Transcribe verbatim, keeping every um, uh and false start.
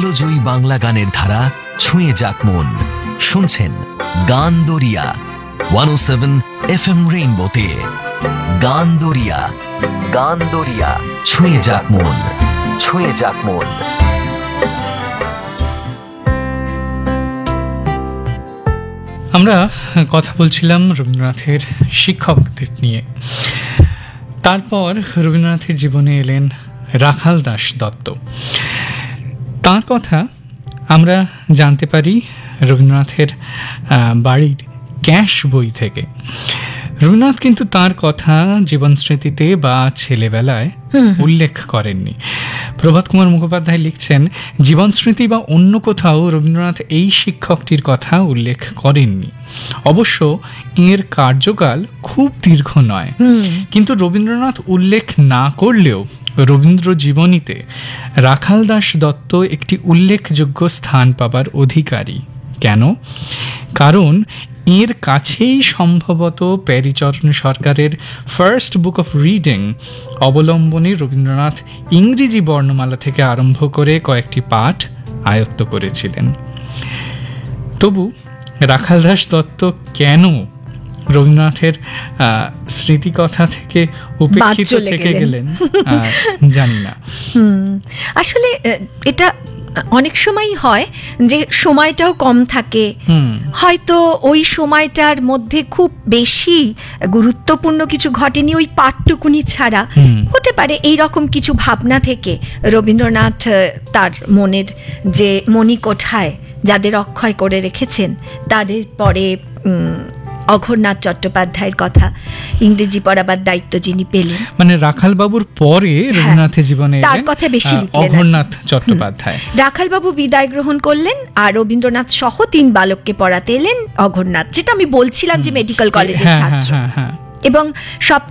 কালজয়ী বাংলা গানের ধারা ছুঁয়ে যাক মন। শুনছেন গান দরিয়া ওয়ান ও সেভেন এফ এম রেইনবোতে। গান দরিয়া, গান দরিয়া, ছুঁয়ে যাক মন, ছুঁয়ে যাক মন। আমরা কথা বলছিলাম রবীন্দ্রনাথের শিক্ষকদের নিয়ে। তারপর রবীন্দ্রনাথের জীবনে এলেন রাখাল দাস দত্ত। তার কথা আমরা জানতে পারি রবীন্দ্রনাথের বাড়ির ক্যাশ বই থেকে। রবীন্দ্রনাথ কিন্তু তার কথা জীবন স্মৃতিতে বা ছেলেবেলায় উল্লেখ করেননি। প্রভাত কুমার মুখোপাধ্যায় লিখছেন, জীবন স্মৃতি বা অন্য কোথাও রবীন্দ্রনাথ এই শিক্ষকটির কথা উল্লেখ করেননি। অবশ্য এর কার্যকাল খুব দীর্ঘ নয়, কিন্তু রবীন্দ্রনাথ উল্লেখ না করলেও রবীন্দ্র জীবনীতে রাখাল দাস দত্ত একটি উল্লেখযোগ্য স্থান পাবার অধিকারী। কেন? কারণ এর কাছেই সম্ভবত প্যারীচরণ সরকারের ফার্স্ট বুক অফ রিডিং অবলম্বনে রবীন্দ্রনাথ ইংরেজি বর্ণমালা থেকে আরম্ভ করে কয়েকটি পাঠ আয়ত্ত করেছিলেন। তবু রাখাল দাস দত্ত কেন রবীন্দ্রনাথের স্মৃতিকথা থেকে উপেক্ষিত থেকে গেলেন জানি না। আসলে এটা অনেক সময় হয় যে সময়টাও কম থাকে, হয়তো ওই সময়টার মধ্যে খুব বেশি গুরুত্বপূর্ণ কিছু ঘটেনি ওই পাঠটুকুনি ছাড়া। হতে পারে এই রকম কিছু ভাবনা থেকে রবীন্দ্রনাথ তার মনের যে মণিকোঠায় যাদের অক্ষয় করে রেখেছেন তাদের পরে অঘোরনাথ চট্টোপাধ্যায়ের কথা ইংরেজি পড়াবার দায়িত্ব যিনি পেলেন, মানে রাখাল বাবুর পরে রবীন্দ্রনাথের জীবনে তার কথা বেশি লিখলেন অঘোরনাথ চট্টোপাধ্যায়। রাখাল বাবু বিদায় গ্রহণ করলেন আর রবীন্দ্রনাথ সহ তিন বালককে পড়াতে এলেন অঘোরনাথ, যেটা আমি বলছিলাম যে মেডিকেল কলেজের ছাত্র। এবং সব